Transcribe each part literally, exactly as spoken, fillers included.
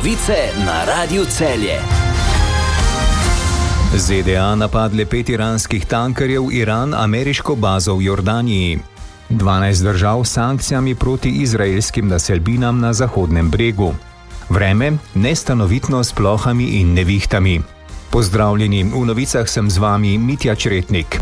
Novice na Radiu Celje. Z D A napadle pet iranskih tankerjev, Iran ameriško bazo v Jordaniji. dvanajst držav s sankcijami proti izraelskim naselbinam na Zahodnem bregu. Vreme nestanovitno s plohami in nevihtami. Pozdravljeni, v novicah sem z vami Mitja Čretnik.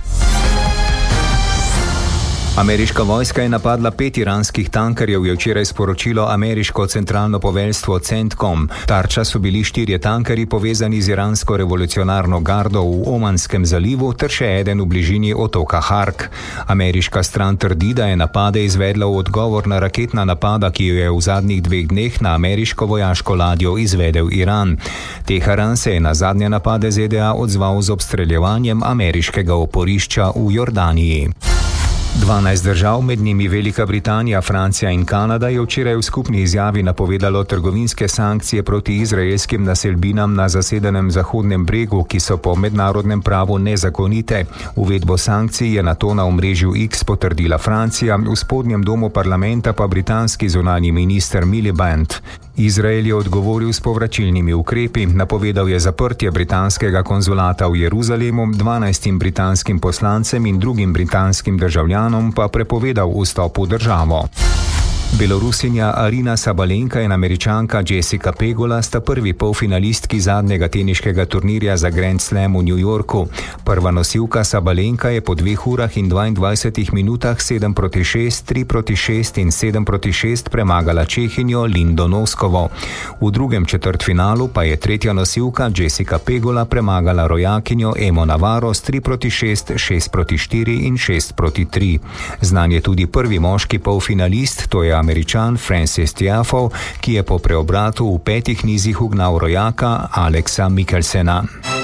Ameriška vojska je napadla pet iranskih tankerjev, je včeraj sporočilo ameriško centralno poveljstvo CENTCOM. Tarča so bili štirje tankerji povezani z iransko revolucionarno gardo v Omanskem zalivu ter še eden v bližini otoka Hark. Ameriška stran trdi, da je napade izvedla v odgovor na raketna napada, ki jo je v zadnjih dveh dneh na ameriško vojaško ladjo izvedel Iran. Teheran se je na zadnje napade Z D A odzval z obstreljevanjem ameriškega oporišča v Jordaniji. dvanajst držav, med njimi Velika Britanija, Francija in Kanada, je včeraj v skupni izjavi napovedalo trgovinske sankcije proti izraelskim naselbinam na zasedenem Zahodnem bregu, ki so po mednarodnem pravu nezakonite. Uvedbo sankcij je nato na omrežju X potrdila Francija, v spodnjem domu parlamenta pa britanski zunanji minister Miliband. Izrael je odgovoril s povračilnimi ukrepi, napovedal je zaprtje britanskega konzulata v Jeruzalemu, dvanajstim britanskim poslancem in drugim britanskim državljanom pa prepovedal vstop v državo. Belorusinja Arina Sabalenka in Američanka Jessica Pegula sta prvi polfinalistki zadnjega teniškega turnirja za Grand Slam v New Yorku. Prva nosilka Sabalenka je po dveh urah in dvaindvajsetih minutah sedem proti šest, tri proti šest in sedem proti šest premagala Čehinjo Lindo Noskovo. V drugem četrtfinalu pa je tretja nosilka Jessica Pegula premagala rojakinjo Emo Navarro s tri proti šest, šest proti štiri in šest proti tri. Znan je tudi prvi moški polfinalist, to je Američan Francis Tiafoe, ki je po preobratu v petih nizih ugnal rojaka Alexa Mikkelsena.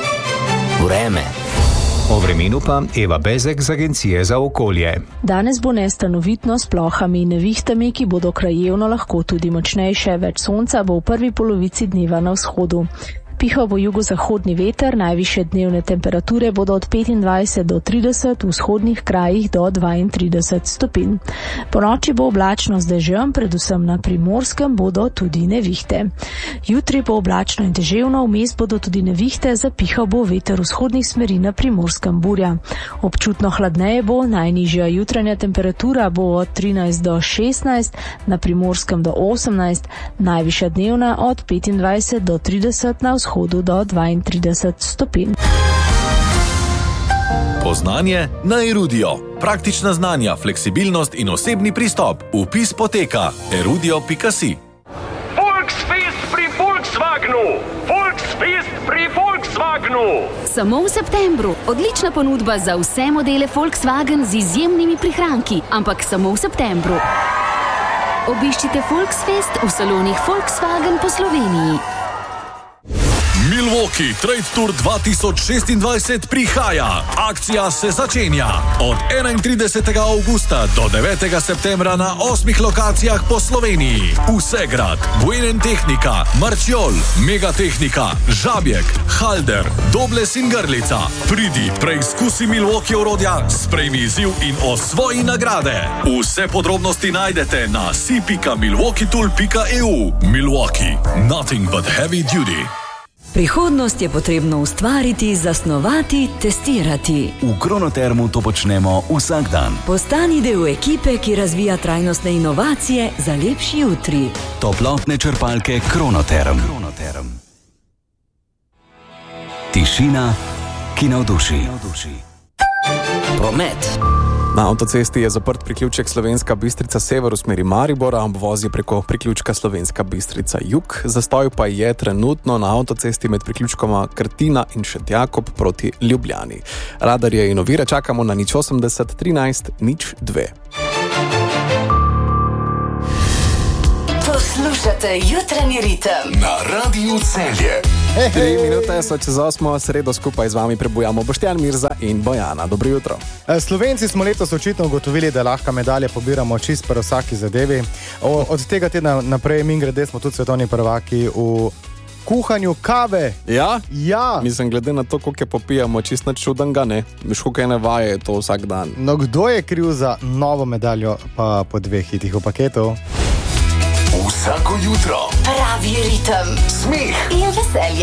Vreme. O vremenu pa Eva Bezek z Agencije za okolje. Danes bo nestanovitno s plohami in nevihtami, ki bodo krajevno lahko tudi močnejše. Več sonca bo v prvi polovici dneva na vzhodu. Pihal bo jugozahodni veter, najvišje dnevne temperature bodo od petindvajset do trideset, v vzhodnih krajih do dvaintrideset stopinj. Po noči bo oblačno z dežjem, predvsem na Primorskem bodo tudi nevihte. Jutri bo oblačno in deževno, vmes bodo tudi nevihte, zapihal bo veter vzhodnih smeri na Primorskem burja. Občutno hladneje bo, najnižja jutranja temperatura bo od trinajst do šestnajst, na Primorskem do osemnajst, najvišja dnevna od petindvajset do trideset, na vzhodu do dvaintrideset stopinj. Poznanje na Erudio. Praktična znanja, fleksibilnost in osebni pristop. Vpis poteka erudio pika si. Volksfest pri Volkswagenu! Volksfest pri Volkswagenu! Samo v septembru. Odlična ponudba za vse modele Volkswagen z izjemnimi prihranki, ampak samo v septembru. Obiščite Volksfest v salonih Volkswagen po Sloveniji. Milwaukee Trade Tour dva tisoč šestindvajset prihaja. Akcija se začenja od enaintridesetega avgusta do devetega septembra na osmih lokacijah po Sloveniji. Vsegrad, Buenentechnika, Marčiol, Megatehnika, Žabjek, Halder, Dobles in Grlica. Pridi, preizkusi Milwaukee orodja, sprejmi izziv in osvoji nagrade. Vse podrobnosti najdete na si pika milwaukee tool pika e u. Milwaukee, nothing but heavy duty. Prihodnost je potrebno ustvariti, zasnovati, testirati. V Kronotermu to počnemo vsak dan. Postani del ekipe, ki razvija trajnostne inovacije za lepši jutri. Toplotne črpalke Kronoterm. Kronoterm. Tišina, ki navduši. Promet. Na avtocesti je zaprt priključek Slovenska Bistrica sever v smeri Maribora, obvoz je preko priključka Slovenska Bistrica jug, zastoj pa je trenutno na avtocesti med priključkoma Krtina in Šentjakob proti Ljubljani. Radarje in ovire čakamo na nič osemdeset trinajst nič dve. Poslušate jutranji ritem na Radiu Celje. Tri minute so čez osmo, sredo skupaj z vami prebujamo Boštjan Mirza in Bojana. Dobro jutro. Slovenci smo letos očitno ugotovili, da lahko medalje pobiramo čist pri vsaki zadevi. O, od tega tedna naprej, mingrede, smo tudi svetovni prvaki v kuhanju kave. Ja? Ja. Mislim, glede na to, koliko je popijamo, čist nič čudenega, ne? Veš, koliko ene vaje je to vsak dan. No, kdo je kriv za novo medaljo pa po dveh hitih v paketu? Vsako jutro. Pravi ritem. Smeh. In veselje.